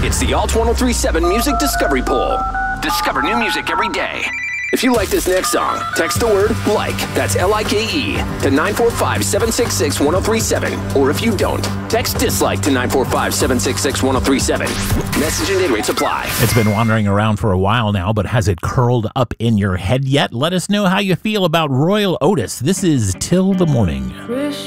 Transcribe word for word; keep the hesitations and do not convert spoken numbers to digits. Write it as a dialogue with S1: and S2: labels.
S1: It's the Alt ten thirty-seven Music Discovery Poll. Discover new music every day. If you like this next song, text the word like, that's L I K E, to nine four five, seven six six, one oh three seven. Or if you don't, text dislike to nine four five, seven six six, one oh three seven. Message and data rates apply.
S2: It's been wandering around for a while now, but has it curled up in your head yet? Let us know how you feel about Royal Otis. This is Till the Morning.